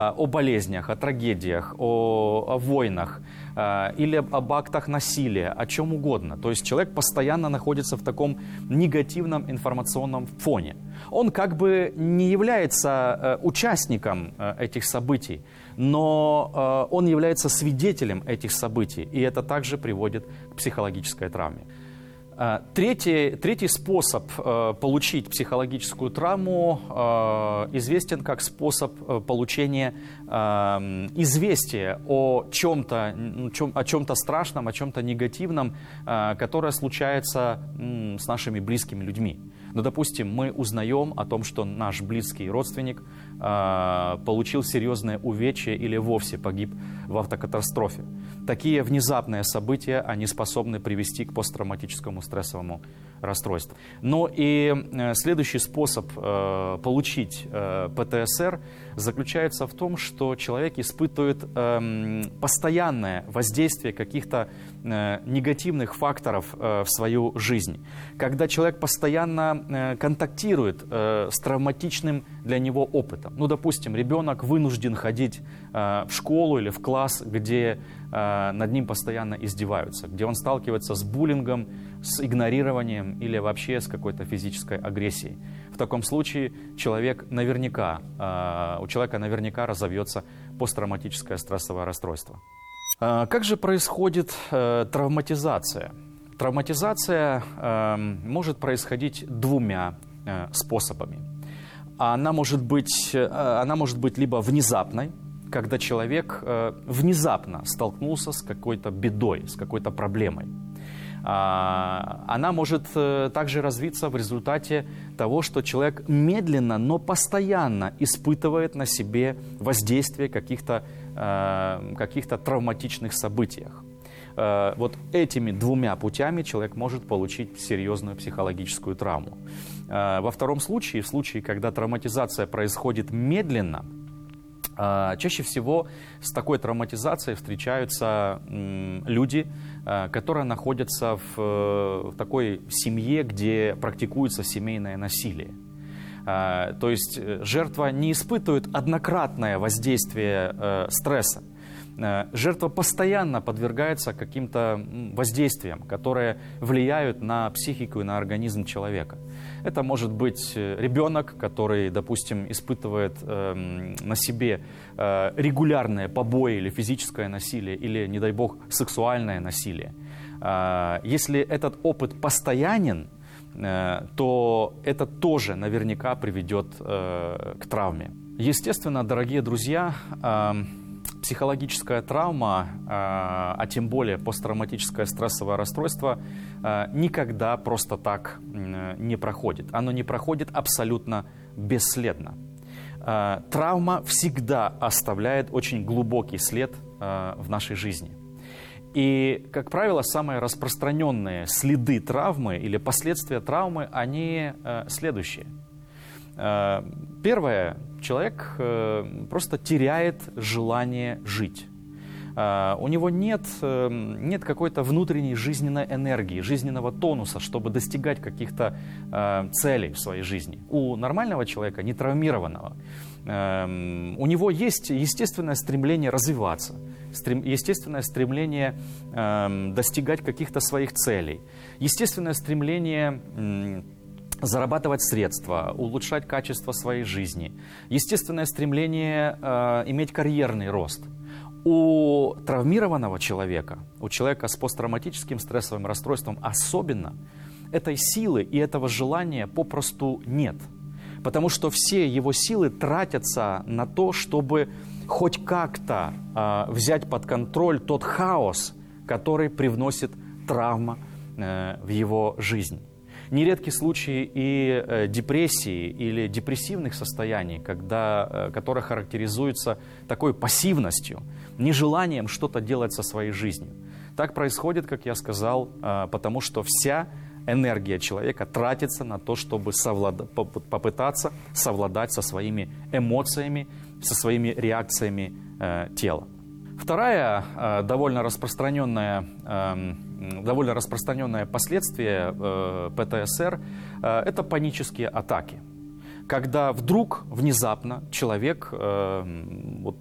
о болезнях, о трагедиях, о войнах или об актах насилия, о чем угодно. То есть человек постоянно находится в таком негативном информационном фоне. Он как бы не является участником этих событий, но он является свидетелем этих событий, и это также приводит к психологической травме. Третий способ получить психологическую травму известен как способ получения известия о чем-то страшном, о чем-то негативном, которое случается с нашими близкими людьми. Ну, допустим, мы узнаем о том, что наш близкий родственник получил серьезное увечье или вовсе погиб в автокатастрофе. Такие внезапные события, они способны привести к посттравматическому стрессовому расстройству. Но и следующий способ получить ПТСР заключается в том, что человек испытывает постоянное воздействие каких-то негативных факторов в свою жизнь. Когда человек постоянно контактирует с травматичным для него опытом. Ну, допустим, ребенок вынужден ходить в школу или в класс, где над ним постоянно издеваются, где он сталкивается с буллингом, с игнорированием или вообще с какой-то физической агрессией. В таком случае у человека наверняка разовьется посттравматическое стрессовое расстройство. Как же происходит травматизация? Травматизация может происходить двумя способами. Она может быть либо внезапной, когда человек внезапно столкнулся с какой-то бедой, с какой-то проблемой. Она может также развиться в результате того, что человек медленно, но постоянно испытывает на себе воздействие каких-то травматичных событиях. Вот этими двумя путями человек может получить серьезную психологическую травму. Во втором случае, в случае, когда травматизация происходит медленно, чаще всего с такой травматизацией встречаются люди, которые находятся в такой семье, где практикуется семейное насилие. То есть жертва не испытывает однократное воздействие стресса. Жертва постоянно подвергается каким-то воздействиям, которые влияют на психику и на организм человека. Это может быть ребенок, который, допустим, испытывает на себе регулярное побои или физическое насилие, или, не дай бог, сексуальное насилие. Если этот опыт постоянен, то это тоже наверняка приведет к травме. Естественно, дорогие друзья, психологическая травма, а тем более посттравматическое стрессовое расстройство, никогда просто так не проходит. Оно не проходит абсолютно бесследно. Травма всегда оставляет очень глубокий след в нашей жизни. И, как правило, самые распространенные следы травмы или последствия травмы, они следующие. Первое. Человек просто теряет желание жить. У него нет какой-то внутренней жизненной энергии, жизненного тонуса, чтобы достигать каких-то целей в своей жизни. У нормального человека, нетравмированного, у него есть естественное стремление развиваться, естественное стремление достигать каких-то своих целей, естественное стремление зарабатывать средства, улучшать качество своей жизни, естественное стремление иметь карьерный рост. У травмированного человека, у человека с посттравматическим стрессовым расстройством особенно, этой силы и этого желания попросту нет. Потому что все его силы тратятся на то, чтобы хоть как-то взять под контроль тот хаос, который привносит травма в его жизнь. Нередки случаи и депрессии или депрессивных состояний, которые характеризуются такой пассивностью, нежеланием что-то делать со своей жизнью. Так происходит, как я сказал, потому что вся энергия человека тратится на то, чтобы попытаться совладать со своими эмоциями, со своими реакциями тела. Второе довольно распространенное последствие ПТСР – это панические атаки. когда вдруг, внезапно человек вот,